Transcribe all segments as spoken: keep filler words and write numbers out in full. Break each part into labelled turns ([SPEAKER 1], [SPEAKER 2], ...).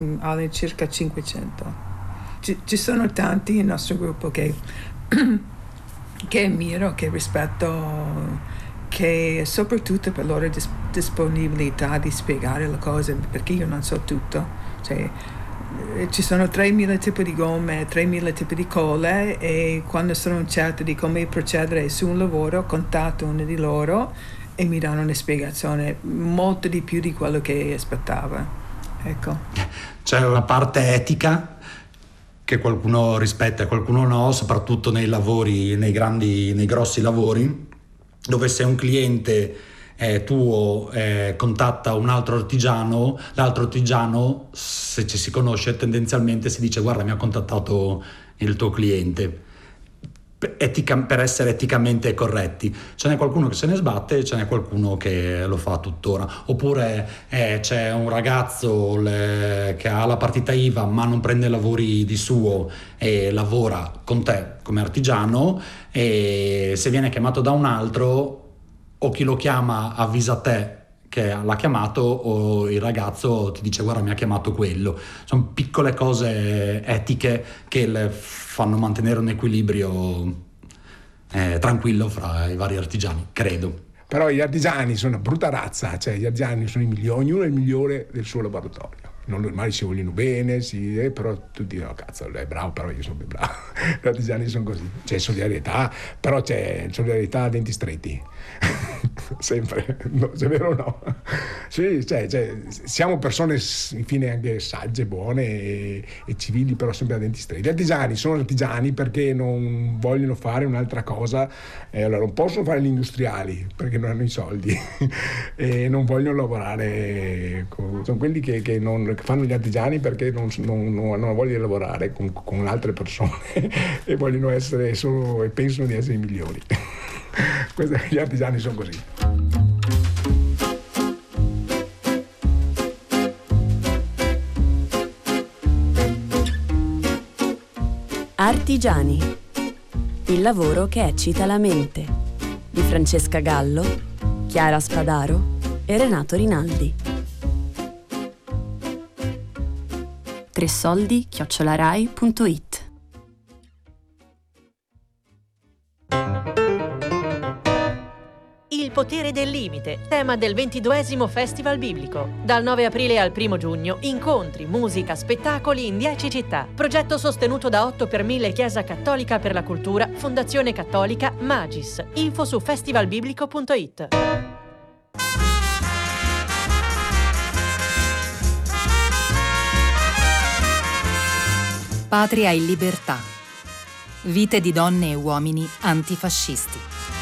[SPEAKER 1] all'incirca cinquecento. Ci, ci sono tanti nel nostro gruppo che, che ammiro, che rispetto, che soprattutto per la loro dis- disponibilità di spiegare le cose, perché io non so tutto. Cioè, ci sono tremila tipi di gomme, tremila tipi di colle, e quando sono incerta di come procedere su un lavoro contatto uno di loro e mi danno una spiegazione molto di più di quello che aspettavo. Ecco.
[SPEAKER 2] C'è una parte etica che qualcuno rispetta e qualcuno no, soprattutto nei lavori, nei grandi, nei grossi lavori, dove se un cliente eh, tuo eh, contatta un altro artigiano, l'altro artigiano, se ci si conosce, tendenzialmente si dice: guarda, mi ha contattato il tuo cliente, Etica, per essere eticamente corretti. Ce n'è qualcuno che se ne sbatte e ce n'è qualcuno che lo fa tuttora. Oppure eh, c'è un ragazzo le, che ha la partita I V A ma non prende lavori di suo e lavora con te come artigiano, e se viene chiamato da un altro, o chi lo chiama avvisa te che l'ha chiamato, o il ragazzo ti dice: guarda, mi ha chiamato quello. Sono piccole cose etiche che le fanno mantenere un equilibrio eh, tranquillo fra i vari artigiani, credo.
[SPEAKER 3] Però gli artigiani sono una brutta razza, cioè gli artigiani sono i migliori, ognuno è il migliore del suo laboratorio. Non, ormai si vogliono bene, si, eh, però tutti dicono: cazzo, lei è bravo, però io sono più bravo. Gli artigiani sono così. C'è solidarietà, però c'è solidarietà a denti stretti. Sempre, no, è vero o no? Sì, cioè, cioè, siamo persone infine anche sagge, buone e, e civili, però sempre a denti stretti. Gli artigiani sono artigiani perché non vogliono fare un'altra cosa, e allora non possono fare gli industriali perché non hanno i soldi e non vogliono lavorare con, sono quelli che, che, non, che fanno gli artigiani perché non, non, non hanno voglia di lavorare con, con altre persone e vogliono essere solo e pensano di essere i migliori. Questi, gli artigiani sono così.
[SPEAKER 4] Artigiani, il lavoro che eccita la mente, di Francesca Gallo, Chiara Spadaro e Renato Rinaldi. tre soldi chiocciola rai punto it.
[SPEAKER 5] Il potere del limite, tema del ventiduesimo Festival Biblico. Dal nove aprile al primo giugno, incontri, musica, spettacoli in dieci città. Progetto sostenuto da otto per mille Chiesa Cattolica per la Cultura, Fondazione Cattolica Magis. Info su festivalbiblico punto it.
[SPEAKER 6] Patria e libertà. Vite di donne e uomini antifascisti.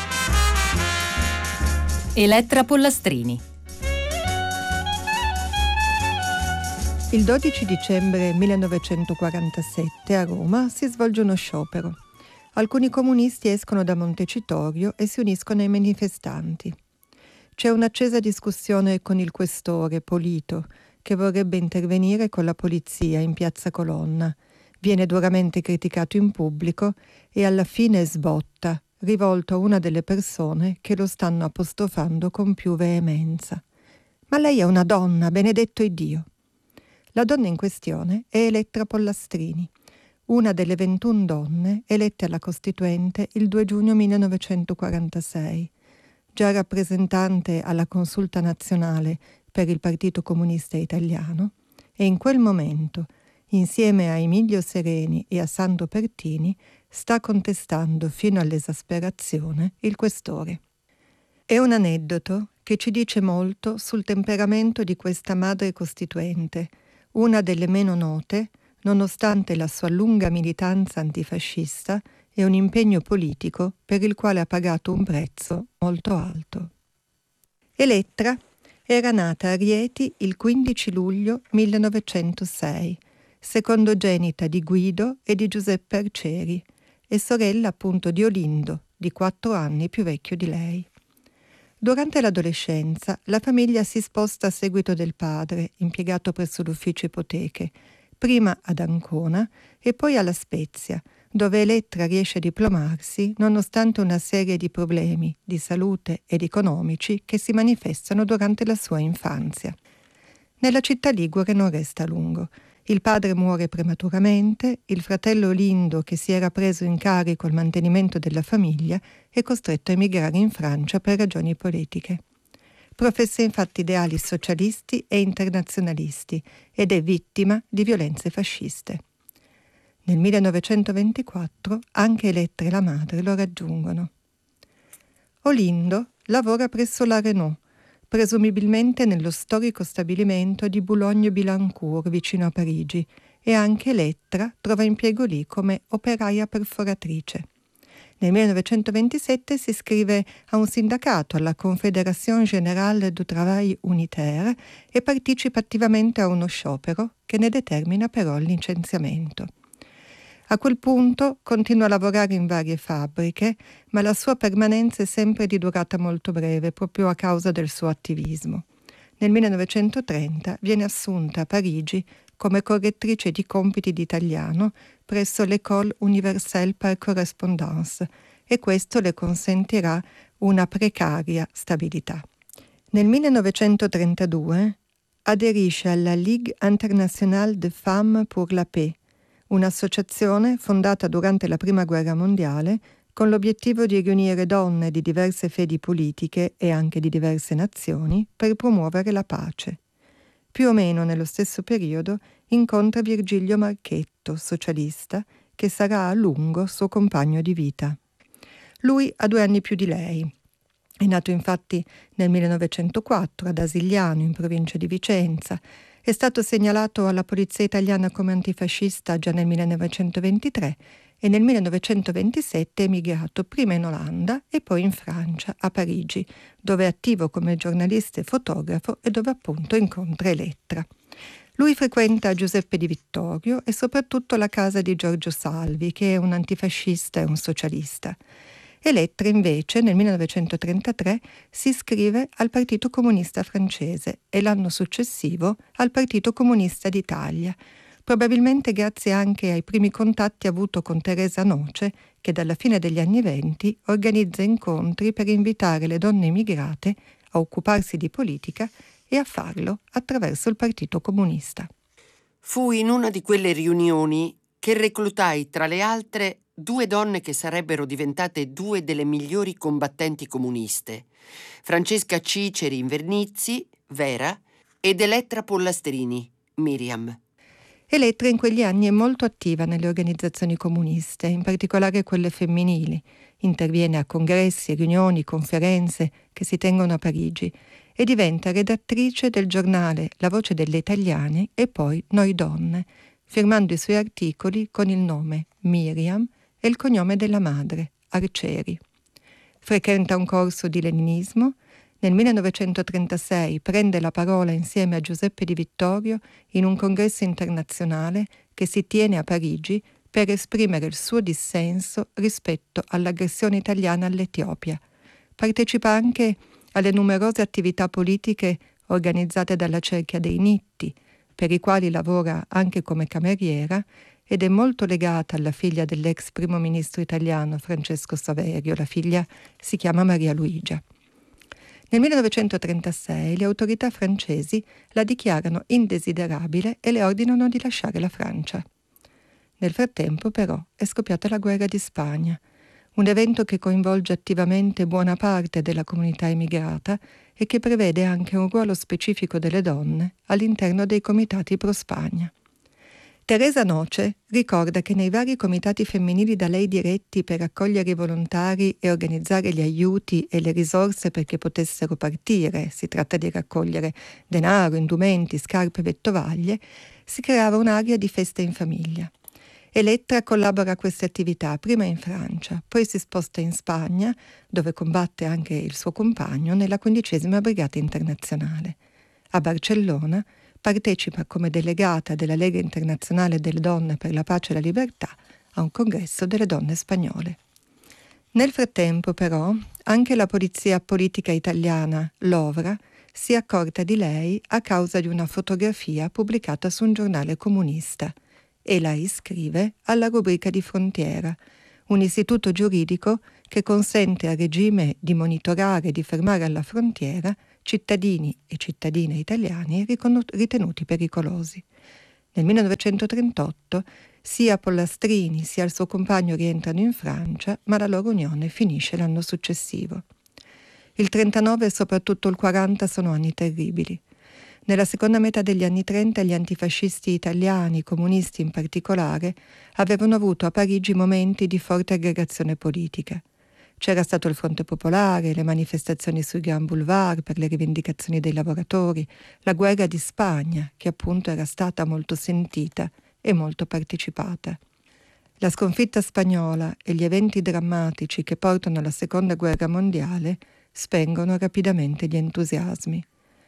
[SPEAKER 6] Elettra Pollastrini.
[SPEAKER 7] Il dodici dicembre millenovecentoquarantasette a Roma si svolge uno sciopero. Alcuni comunisti escono da Montecitorio e si uniscono ai manifestanti. C'è un'accesa discussione con il questore Polito, che vorrebbe intervenire con la polizia in piazza Colonna. Viene duramente criticato in pubblico e alla fine sbotta, rivolto a una delle persone che lo stanno apostrofando con più veemenza. Ma lei è una donna, benedetto Iddio. La donna in questione è Elettra Pollastrini, una delle ventuno donne elette alla Costituente il due giugno millenovecentoquarantasei, già rappresentante alla Consulta Nazionale per il Partito Comunista Italiano, e in quel momento, insieme a Emilio Sereni e a Sandro Pertini, sta contestando fino all'esasperazione il questore. È un aneddoto che ci dice molto sul temperamento di questa madre costituente, una delle meno note, nonostante la sua lunga militanza antifascista e un impegno politico per il quale ha pagato un prezzo molto alto. Elettra era nata a Rieti il quindici luglio millenovecentosei, secondogenita di Guido e di Giuseppe Arcieri, e sorella appunto di Olindo, di quattro anni più vecchio di lei. Durante l'adolescenza la famiglia si sposta a seguito del padre, impiegato presso l'ufficio ipoteche, prima ad Ancona e poi alla Spezia, dove Elettra riesce a diplomarsi nonostante una serie di problemi di salute ed economici che si manifestano durante la sua infanzia. Nella città ligure non resta a lungo Il padre muore prematuramente, il fratello Olindo, che si era preso in carico il mantenimento della famiglia, è costretto a emigrare in Francia per ragioni politiche. Professa infatti ideali socialisti e internazionalisti ed è vittima di violenze fasciste. Nel millenovecentoventiquattro anche Elettra e la madre lo raggiungono. Olindo lavora presso la Renault, presumibilmente nello storico stabilimento di Boulogne-Billancourt vicino a Parigi, e anche Elettra trova impiego lì come operaia perforatrice. Nel millenovecentoventisette si iscrive a un sindacato, alla Confédération Générale du Travail Unitaire, e partecipa attivamente a uno sciopero che ne determina però il licenziamento. A quel punto continua a lavorare in varie fabbriche, ma la sua permanenza è sempre di durata molto breve, proprio a causa del suo attivismo. Nel millenovecentotrenta viene assunta a Parigi come correttrice di compiti di italiano presso l'École Universelle par Correspondance, e questo le consentirà una precaria stabilità. Nel millenovecentotrentadue aderisce alla Ligue Internationale des Femmes pour la Paix, un'associazione fondata durante la Prima Guerra Mondiale con l'obiettivo di riunire donne di diverse fedi politiche e anche di diverse nazioni per promuovere la pace. Più o meno nello stesso periodo incontra Virgilio Marchetto, socialista, che sarà a lungo suo compagno di vita. Lui ha due anni più di lei. È nato infatti nel millenovecentoquattro ad Asigliano, in provincia di Vicenza. È stato segnalato alla polizia italiana come antifascista già nel millenovecentoventitré e nel millenovecentoventisette è emigrato prima in Olanda e poi in Francia, a Parigi, dove è attivo come giornalista e fotografo e dove appunto incontra Elettra. Lui frequenta Giuseppe Di Vittorio e soprattutto la casa di Giorgio Salvi, che è un antifascista e un socialista. Elettra invece nel millenovecentotrentatré si iscrive al Partito Comunista francese e l'anno successivo al Partito Comunista d'Italia, probabilmente grazie anche ai primi contatti avuto con Teresa Noce, che dalla fine degli anni venti organizza incontri per invitare le donne immigrate a occuparsi di politica e a farlo attraverso il Partito Comunista.
[SPEAKER 8] Fu in una di quelle riunioni che reclutai, tra le altre, due donne che sarebbero diventate due delle migliori combattenti comuniste, Francesca Ciceri Invernizzi, Vera, ed Elettra Pollastrini, Miriam.
[SPEAKER 7] Elettra in quegli anni è molto attiva nelle organizzazioni comuniste, in particolare quelle femminili. Interviene a congressi, riunioni, conferenze che si tengono a Parigi e diventa redattrice del giornale La Voce delle Italiane e poi Noi Donne, firmando i suoi articoli con il nome Miriam e il cognome della madre, Arcieri. Frequenta un corso di leninismo. Nel millenovecentotrentasei prende la parola insieme a Giuseppe Di Vittorio in un congresso internazionale che si tiene a Parigi per esprimere il suo dissenso rispetto all'aggressione italiana all'Etiopia. Partecipa anche alle numerose attività politiche organizzate dalla Cerchia dei Nitti, per i quali lavora anche come cameriera, ed è molto legata alla figlia dell'ex primo ministro italiano Francesco Saverio. La figlia si chiama Maria Luigia. Nel millenovecentotrentasei le autorità francesi la dichiarano indesiderabile e le ordinano di lasciare la Francia. Nel frattempo, però, è scoppiata la guerra di Spagna, un evento che coinvolge attivamente buona parte della comunità immigrata e che prevede anche un ruolo specifico delle donne all'interno dei comitati pro Spagna. Teresa Noce ricorda che nei vari comitati femminili da lei diretti per accogliere i volontari e organizzare gli aiuti e le risorse perché potessero partire, si tratta di raccogliere denaro, indumenti, scarpe e vettovaglie, si creava un'aria di festa in famiglia. Elettra collabora a queste attività prima in Francia, poi si sposta in Spagna, dove combatte anche il suo compagno nella quindicesima Brigata Internazionale. A Barcellona partecipa come delegata della Lega Internazionale delle Donne per la Pace e la Libertà a un congresso delle donne spagnole. Nel frattempo, però, anche la polizia politica italiana, l'Ovra, si è accorta di lei a causa di una fotografia pubblicata su un giornale comunista e la iscrive alla rubrica di Frontiera, un istituto giuridico che consente al regime di monitorare e di fermare alla frontiera cittadini e cittadine italiani ritenuti pericolosi. Nel millenovecentotrentotto sia Pollastrini sia il suo compagno rientrano in Francia, ma la loro unione finisce l'anno successivo. Il trentanove e soprattutto il quaranta sono anni terribili. Nella seconda metà degli anni trenta gli antifascisti italiani, i comunisti in particolare, avevano avuto a Parigi momenti di forte aggregazione politica. C'era stato il Fronte Popolare, le manifestazioni sui Grand Boulevard per le rivendicazioni dei lavoratori, la guerra di Spagna, che appunto era stata molto sentita e molto partecipata. La sconfitta spagnola e gli eventi drammatici che portano alla Seconda Guerra Mondiale spengono rapidamente gli entusiasmi.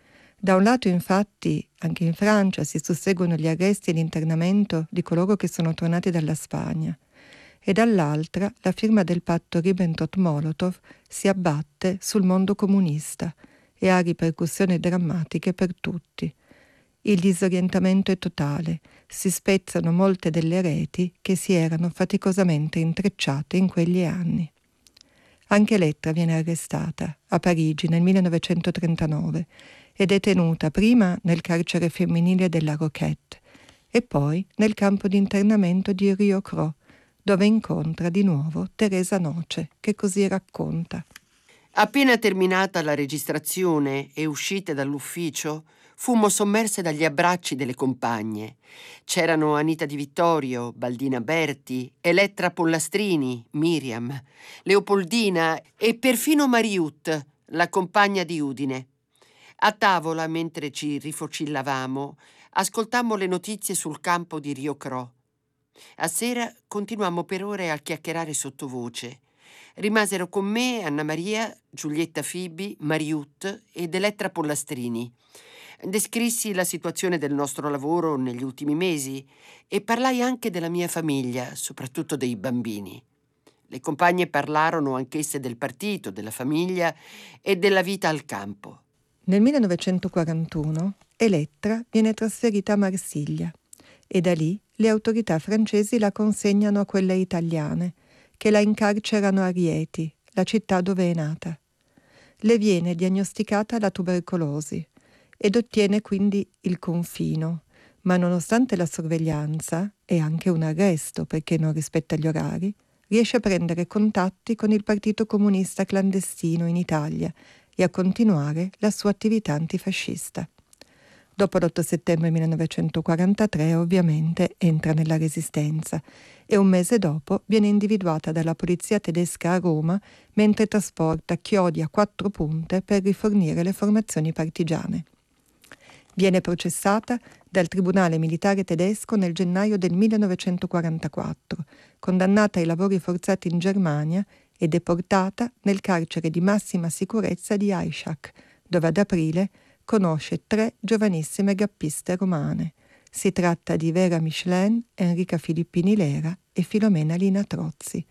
[SPEAKER 7] Da un lato, infatti, anche in Francia si susseguono gli arresti e l'internamento di coloro che sono tornati dalla Spagna, e dall'altra la firma del patto Ribbentrop-Molotov si abbatte sul mondo comunista e ha ripercussioni drammatiche per tutti. Il disorientamento è totale, si spezzano molte delle reti che si erano faticosamente intrecciate in quegli anni. Anche Elettra viene arrestata a Parigi nel millenovecentotrentanove e detenuta prima nel carcere femminile della Roquette e poi nel campo di internamento di Rio-Cros, dove incontra di nuovo Teresa Noce, che così racconta.
[SPEAKER 8] Appena terminata la registrazione e uscite dall'ufficio, fummo sommerse dagli abbracci delle compagne. C'erano Anita Di Vittorio, Baldina Berti, Elettra Pollastrini, Miriam, Leopoldina e perfino Mariut, la compagna di Udine. A tavola, mentre ci rifocillavamo, ascoltammo le notizie sul campo di Rio-Cros. A sera continuammo per ore a chiacchierare sottovoce. Rimasero con me Anna Maria, Giulietta Fibi, Mariut ed Elettra Pollastrini. Descrissi la situazione del nostro lavoro negli ultimi mesi e parlai anche della mia famiglia, soprattutto dei bambini. Le compagne parlarono anch'esse del partito, della famiglia e della vita al campo.
[SPEAKER 7] Nel millenovecentoquarantuno Elettra viene trasferita a Marsiglia e da lì le autorità francesi la consegnano a quelle italiane, che la incarcerano a Rieti, la città dove è nata. Le viene diagnosticata la tubercolosi ed ottiene quindi il confino, ma nonostante la sorveglianza e anche un arresto perché non rispetta gli orari, riesce a prendere contatti con il Partito Comunista clandestino in Italia e a continuare la sua attività antifascista. Dopo l'otto settembre millenovecentoquarantatré ovviamente entra nella Resistenza e un mese dopo viene individuata dalla polizia tedesca a Roma mentre trasporta chiodi a quattro punte per rifornire le formazioni partigiane. Viene processata dal Tribunale Militare Tedesco nel gennaio del millenovecentoquarantaquattro, condannata ai lavori forzati in Germania e deportata nel carcere di massima sicurezza di Aichach, dove ad aprile conosce tre giovanissime gappiste romane. Si tratta di Vera Michelin, Enrica Filippini Lera e Filomena Lina Trozzi.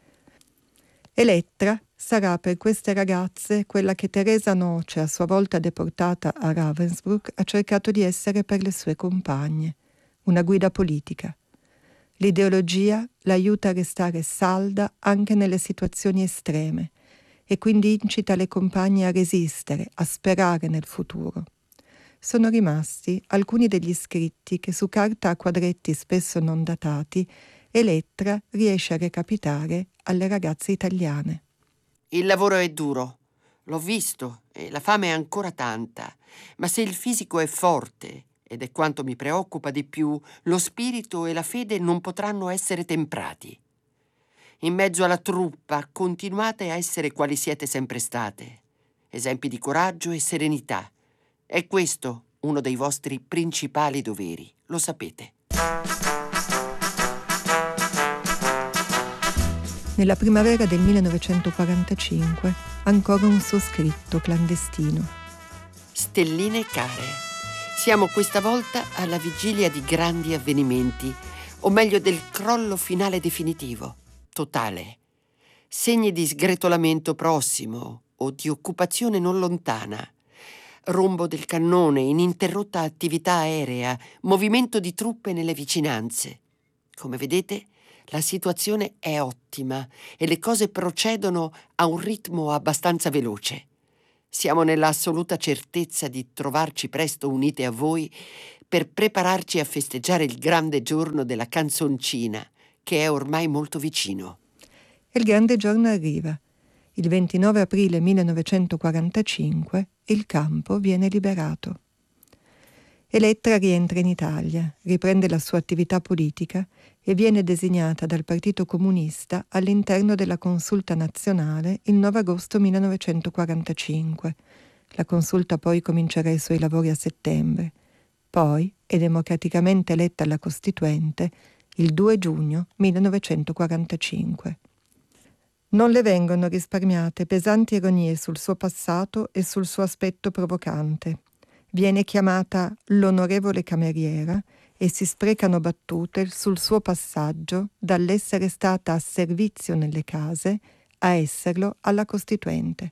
[SPEAKER 7] Elettra sarà per queste ragazze quella che Teresa Noce, a sua volta deportata a Ravensbrück, ha cercato di essere per le sue compagne, una guida politica. L'ideologia l'aiuta a restare salda anche nelle situazioni estreme e quindi incita le compagne a resistere, a sperare nel futuro. Sono rimasti alcuni degli scritti che su carta a quadretti spesso non datati Elettra riesce a recapitare alle ragazze italiane.
[SPEAKER 8] Il lavoro è duro, l'ho visto e la fame è ancora tanta, ma se il fisico è forte, ed è quanto mi preoccupa di più, lo spirito e la fede non potranno essere temprati. In mezzo alla truppa continuate a essere quali siete sempre state, esempi di coraggio e serenità. È questo uno dei vostri principali doveri, lo sapete.
[SPEAKER 7] Nella primavera del millenovecentoquarantacinque, ancora un suo scritto clandestino.
[SPEAKER 8] Stelline care, siamo questa volta alla vigilia di grandi avvenimenti, o meglio del crollo finale definitivo, totale. Segni di sgretolamento prossimo o di occupazione non lontana. Rombo del cannone, ininterrotta attività aerea, movimento di truppe nelle vicinanze. Come vedete, la situazione è ottima e le cose procedono a un ritmo abbastanza veloce. Siamo nella assoluta certezza di trovarci presto unite a voi per prepararci a festeggiare il grande giorno della canzoncina, che è ormai molto vicino.
[SPEAKER 7] E il grande giorno arriva. Il ventinove aprile millenovecentoquarantacinque il campo viene liberato. Elettra rientra in Italia, riprende la sua attività politica e viene designata dal Partito Comunista all'interno della Consulta Nazionale il nove agosto millenovecentoquarantacinque. La consulta poi comincerà i suoi lavori a settembre. Poi è democraticamente eletta alla Costituente il due giugno millenovecentoquarantacinque. Non le vengono risparmiate pesanti ironie sul suo passato e sul suo aspetto provocante. Viene chiamata l'onorevole cameriera e si sprecano battute sul suo passaggio dall'essere stata a servizio nelle case a esserlo alla Costituente.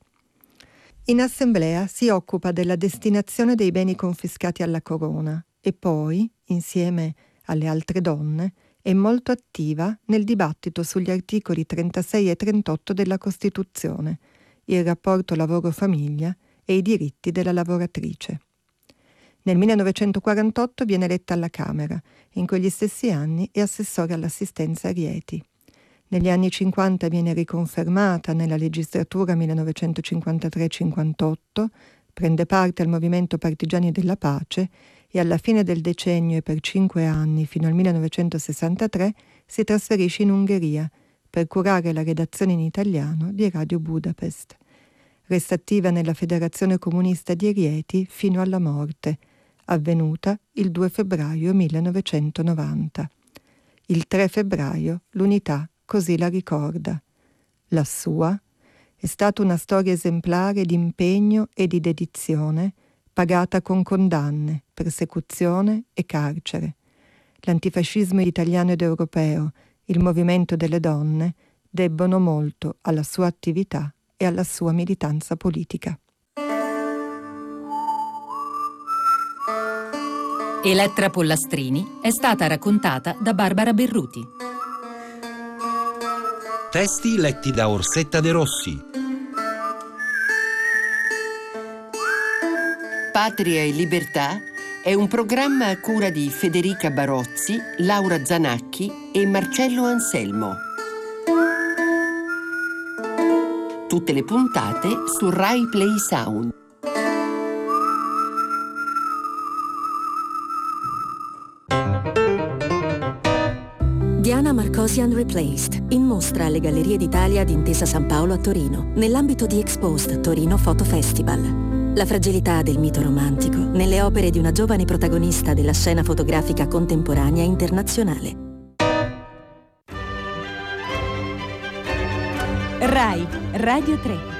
[SPEAKER 7] In assemblea si occupa della destinazione dei beni confiscati alla corona e poi, insieme alle altre donne, è molto attiva nel dibattito sugli articoli trentasei e trentotto della Costituzione, il rapporto lavoro-famiglia e i diritti della lavoratrice. Nel millenovecentoquarantotto viene eletta alla Camera e in quegli stessi anni è assessore all'assistenza a Rieti. Negli anni cinquanta viene riconfermata nella legislatura millenovecentocinquantatré cinquantotto, prende parte al movimento Partigiani della Pace e alla fine del decennio e per cinque anni, fino al millenovecentosessantatré, si trasferisce in Ungheria per curare la redazione in italiano di Radio Budapest. Resta attiva nella Federazione Comunista di Rieti fino alla morte, avvenuta il due febbraio millenovecentonovanta. Il tre febbraio l'Unità così la ricorda. La sua è stata una storia esemplare di impegno e di dedizione, pagata con condanne, persecuzione e carcere. L'antifascismo italiano ed europeo, il movimento delle donne, debbono molto alla sua attività e alla sua militanza politica.
[SPEAKER 6] Elettra Pollastrini è stata raccontata da Barbara Berruti.
[SPEAKER 9] Testi letti da Orsetta De Rossi.
[SPEAKER 8] Patria e Libertà è un programma a cura di Federica Barozzi, Laura Zanacchi e Marcello Anselmo. Tutte le puntate su Rai Play Sound.
[SPEAKER 10] Diana Marcosian Replaced, in mostra alle Gallerie d'Italia di Intesa San Paolo a Torino, nell'ambito di Exposed Torino Photo Festival. La fragilità del mito romantico nelle opere di una giovane protagonista della scena fotografica contemporanea internazionale.
[SPEAKER 11] Rai Radio tre.